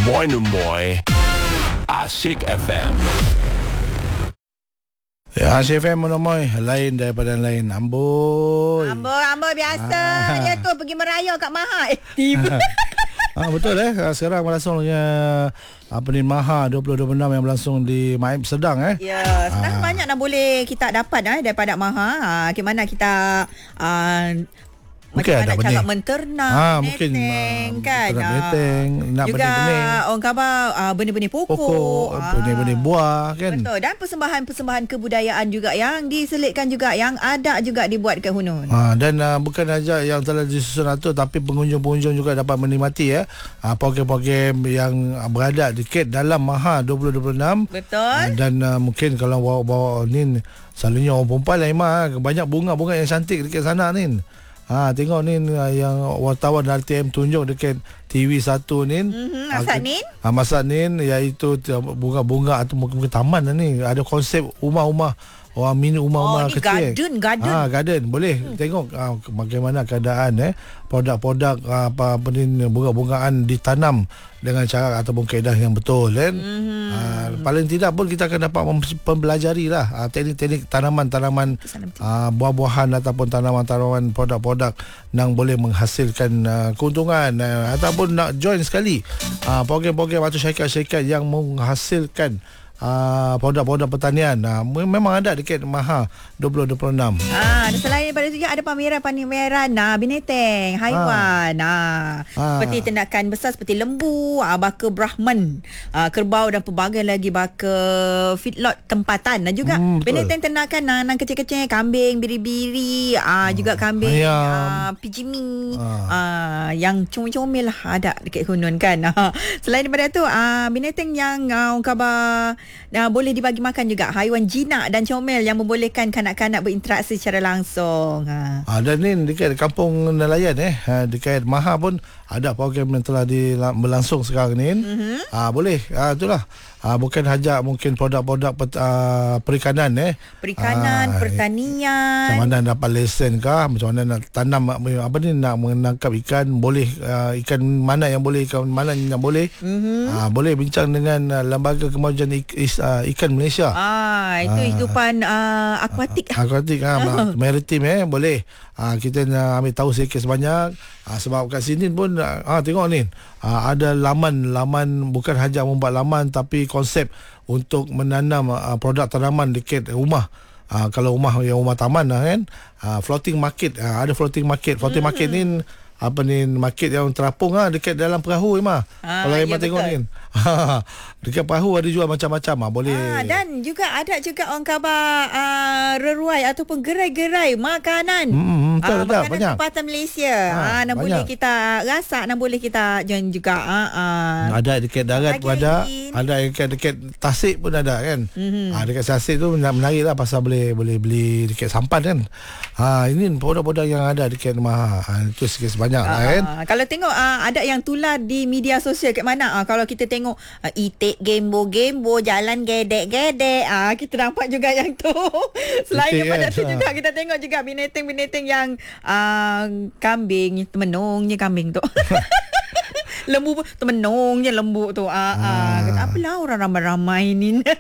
Moin Asyik FM. Ya, Asyik FM monomoy lain daripada lain. Amboi. Amboi biasa. Dia tu pergi meraya kat Maha. Tiba. Betul sekarang berlangsung apa ni Maha 2026 yang berlangsung di Maib Sedang Ya, sekarang banyak dah boleh kita dapat daripada Maha. Bagaimana kita mungkin macam mana cara benih. menternak, Mungkin neteng kan. neteng, nak juga benih-benih. orang khabar benih-benih pokok, benih-benih buah kan. Betul, dan persembahan-persembahan kebudayaan juga yang diselitkan juga, yang ada juga dibuat ke Hunun. Dan bukan saja yang telah disusun atur, tapi pengunjung-pengunjung juga dapat menikmati program-program yang berada dekat dalam Maha 2026. Betul. Dan mungkin kalau bawa ni, selalunya orang perempuan lah Imah, banyak bunga-bunga yang cantik dekat sana ni. Tengok ni yang wartawan RTM tunjuk dekat TV1 ni. Masak Nin. Masak Nin, iaitu bunga-bunga atau mungkin taman lah ni. Ada konsep rumah-rumah orang mini rumah-rumah kecil. Garden. Boleh tengok bagaimana keadaan produk-produk apa ni bunga-bungaan ditanam dengan cara ataupun kaedah yang betul kan. Paling tidak pun kita akan dapat mempelajari lah teknik-teknik tanaman-tanaman buah-buahan ataupun tanaman-tanaman produk-produk yang boleh menghasilkan keuntungan ataupun nak join sekali program-program atau syarikat-syarikat yang menghasilkan produk-produk pertanian. Memang ada dekat Maha 2026. Dan selain daripada itu juga ada pameran binatang, haiwan. Seperti tindakan besar seperti lembu, baka Brahman, kerbau dan pelbagai lagi baka feedlot tempatan, dan juga binatang ternakan nan kecil-kecil, kambing, biri-biri, juga kambing pijimi, yang comel-comel lah ada dekat Hunun kan. Selain daripada itu binatang yang orang khabar boleh dibagi makan juga, haiwan jinak dan comel yang membolehkan kanak-kanak berinteraksi secara langsung. Dan ni dekat kampung nelayan dekat Maha pun ada program yang telah berlangsung sekarang ni. Boleh itulah bukan saja mungkin produk-produk perikanan pertanian, macam mana dapat lesen kah, macam mana nak tanam nak menangkap ikan, boleh ikan mana yang boleh, ikan mana yang boleh. Boleh bincang dengan Lembaga Kemajuan Ikan Malaysia. Itu hidupan akuatik maritim boleh. Kita nak ambil tahu sikit sebanyak. Sebab kat sini pun tengok ni ada laman bukan hanya membuat laman, tapi konsep untuk menanam produk tanaman dekat rumah. Kalau rumah taman kan, floating market, ada floating market ni market yang terapung dekat dalam perahu Imah. Kalau Imah tengok ni dekat perahu ada jual macam-macam boleh. Dan juga ada juga orang khabar reruai ataupun gerai-gerai makanan. Makanan banyak tempatan Malaysia. Nak boleh kita rasa, nak boleh kita join juga. Ada dekat darat pun ada dekat Tasik pun ada kan. Dekat Tasik tu menarik lah, pasal boleh beli dekat sampan kan. Ini produk-produk yang ada dekat Maha. Itu sikit sebanyak kan. Kalau tengok ada yang tular di media sosial kat mana, kalau kita tengok itik gembo jalan gedek-gedek, kita nampak juga yang tu. Selain daripada tu juga kita tengok juga binatang-binatang yang kambing, temenungnya kambing tu. Lembu temenungnya lembu tu. Kata apalah orang ramai-ramai ni.